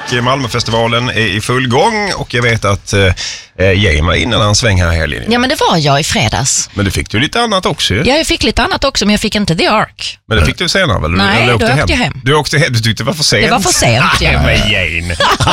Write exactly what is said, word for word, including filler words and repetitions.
och Malmöfestivalen är i full gång och jag vet att eh, Jane var innan en sväng här i helgen. Ja, men det var jag i fredags. Men du fick du lite annat också ju. Ja, jag fick lite annat också, men jag fick inte The Ark. Men det fick du senare väl? Nej, Eller då åkte åkte hem. jag hem. Du åkte hem, du tyckte det var för sent. Det var för sent, ja. Men Jane,